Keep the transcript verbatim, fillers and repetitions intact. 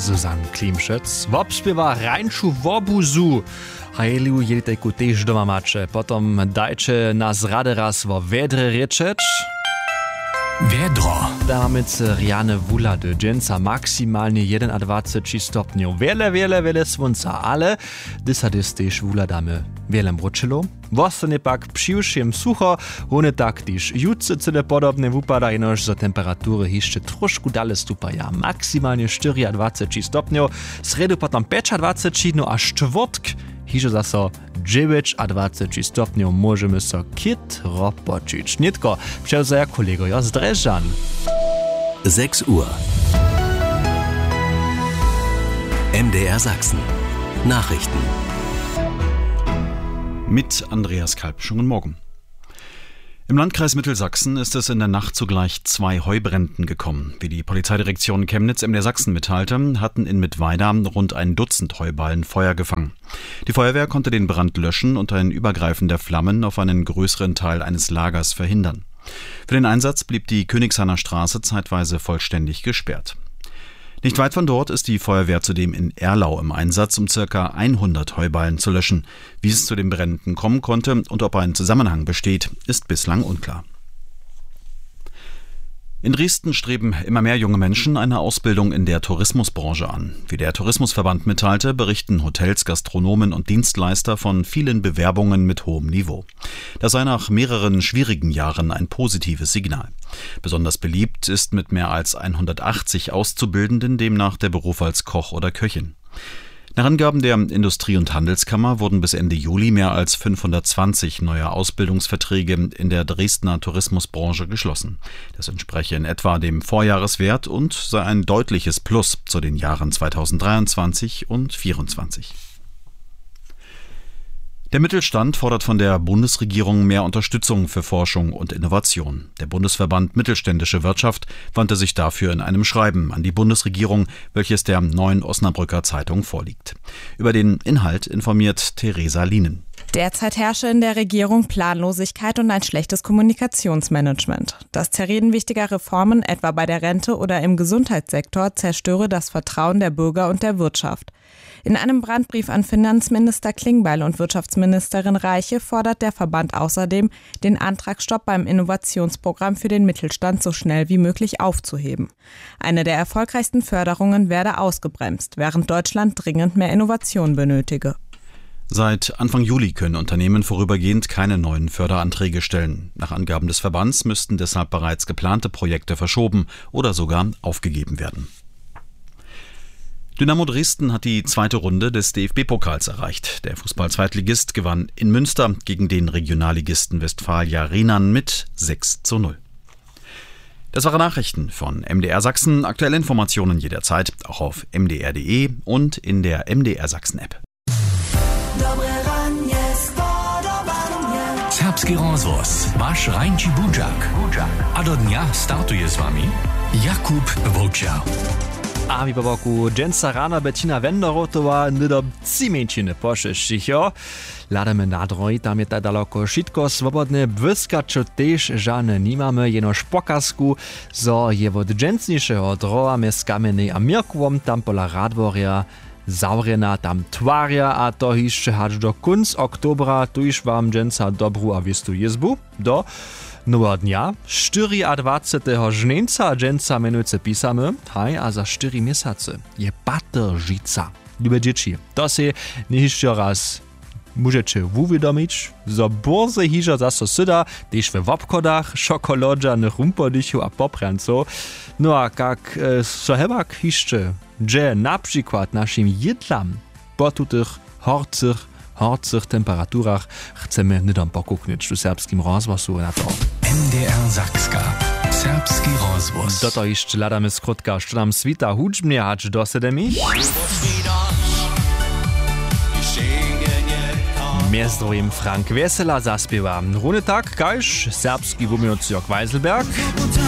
Susanne Klimschec. Wobspiewa Rajnczu Wobuzu. Hajliu jelitejku tež doma mače. Potom dajče nas rade raz vo vedre rečeć. Vedro. Damit Riane Wulade, dżęca maksymalnie dwadzieścia jeden stopniów. Wiele, wiele, wiele słońca, ale dysad jest też wuladamy wiele mroczylo. Wostanie pak przyjszym sucho, one tak też jutce cyle podobne wupada, jenoż za temperatury jeszcze troszkę dalej stupaja. Maksymalnie dwadzieścia cztery stopniów, sredu potem dwadzieścia pięć, no a czwartk hižo zaso dwadzieścia dziewięć stopniów możemy so kit ropoczyć. Nitko, przewzaja kolego ja z Dreżan. sechs Uhr. M D R Sachsen. Nachrichten. Mit Andreas Kalb. Schönen Morgen. Im Landkreis Mittelsachsen ist es in der Nacht zu gleich zwei Heubränden gekommen. Wie die Polizeidirektion Chemnitz M D R Sachsen mitteilte, hatten in Mittweida rund ein Dutzend Heuballen Feuer gefangen. Die Feuerwehr konnte den Brand löschen und ein Übergreifen der Flammen auf einen größeren Teil eines Lagers verhindern. Für den Einsatz blieb die Königshainer Straße zeitweise vollständig gesperrt. Nicht weit von dort ist die Feuerwehr zudem in Erlau im Einsatz, um ca. hundert Heuballen zu löschen. Wie es zu den Bränden kommen konnte und ob ein Zusammenhang besteht, ist bislang unklar. In Dresden streben immer mehr junge Menschen eine Ausbildung in der Tourismusbranche an. Wie der Tourismusverband mitteilte, berichten Hotels, Gastronomen und Dienstleister von vielen Bewerbungen mit hohem Niveau. Das sei nach mehreren schwierigen Jahren ein positives Signal. Besonders beliebt ist mit mehr als hundertachtzig Auszubildenden demnach der Beruf als Koch oder Köchin. Nach Angaben der Industrie- und Handelskammer wurden bis Ende Juli mehr als fünfhundertzwanzig neue Ausbildungsverträge in der Dresdner Tourismusbranche geschlossen. Das entspreche in etwa dem Vorjahreswert und sei ein deutliches Plus zu den Jahren zweitausenddreiundzwanzig und zweitausendvierundzwanzig. Der Mittelstand fordert von der Bundesregierung mehr Unterstützung für Forschung und Innovation. Der Bundesverband Mittelständische Wirtschaft wandte sich dafür in einem Schreiben an die Bundesregierung, welches der Neuen Osnabrücker Zeitung vorliegt. Über den Inhalt informiert Theresa Lienen. Derzeit herrsche in der Regierung Planlosigkeit und ein schlechtes Kommunikationsmanagement. Das Zerreden wichtiger Reformen, etwa bei der Rente oder im Gesundheitssektor, zerstöre das Vertrauen der Bürger und der Wirtschaft. In einem Brandbrief an Finanzminister Klingbeil und Wirtschaftsministerin Reiche fordert der Verband außerdem, den Antragsstopp beim Innovationsprogramm für den Mittelstand so schnell wie möglich aufzuheben. Eine der erfolgreichsten Förderungen werde ausgebremst, während Deutschland dringend mehr Innovation benötige. Seit Anfang Juli können Unternehmen vorübergehend keine neuen Förderanträge stellen. Nach Angaben des Verbands müssten deshalb bereits geplante Projekte verschoben oder sogar aufgegeben werden. Dynamo Dresden hat die zweite Runde des D F B-Pokals erreicht. Der Fußball-Zweitligist gewann in Münster gegen den Regionalligisten Westfalia Rhenan mit sechs zu null. Das waren Nachrichten von M D R Sachsen. Aktuelle Informationen jederzeit auch auf m d r punkt d e und in der M D R Sachsen App. Serbski rozvoz, waš Rajnczu Budžak. A do dnia startuje s vami Jakub Volča. A mi po boku dżęca rana Bettina Wenderotowa nido cimeńczyny poszeszczycho. Ladamy na droj, tam je tak daleko šitko swobodne, błyskaczo też żadne nie mamy, jenoż pokazku, zo je od dżęcniejszego droga mez Kamenej a Mirkowom, tam pola Radworia, Zaurena tam twaria, a to jeszcze hacz do kunc oktobra, tu już wam dżęca dobru a wistu jezbu, do nowego dnia, dwudziestego czwartego żnieńca dżęca menujce pisamy, haj, a za cztery miesiące je Bateržica. Liebe dzieci, to się nie jeszcze raz możecie uwiadomić, zo borze hižo zaso syda, też w obchodach, szokolodżanych rumpodychu a popranców. No a jak e, so hebak jeszcze, że na przykład naszym jedlam po tutych horcych, horcych temperaturach chcemy nidom pokuknąć w serbskim rozwoju na to. M D R Sakska. Serbski rozvoz. Do to jeszcze ladamy skrótka, że nam svita hudźbnie hacz do sedemi. Między Frank Wesela zaspiewa. Runy tak, kajż, serbski wumiocjok Weiselberg.